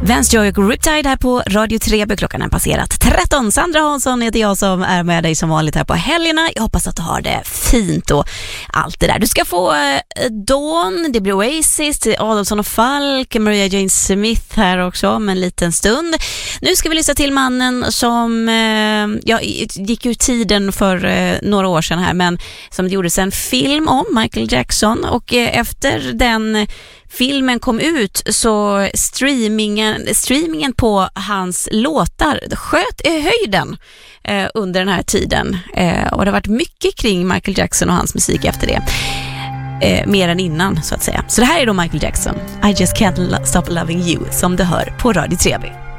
Vance Joy och Riptide här på Radio 3. Klockan är passerat 13. Sandra Hansson heter jag som är med dig som vanligt här på helgerna. Jag hoppas att du har det fint och allt det där. Du ska få Dawn, det blir Oasis, Adolfsson och Falk, Maria Jane Smith här också om en liten stund. Nu ska vi lyssna till mannen som gick ur tiden för några år sedan här, men som gjordes en film om Michael Jackson, och efter den filmen kom ut så streamingen på hans låtar sköt i höjden under den här tiden, och det har varit mycket kring Michael Jackson och hans musik efter det, mer än innan så att säga. Så det här är då Michael Jackson, I Just Can't Stop Loving You, som du hör på Radio 3.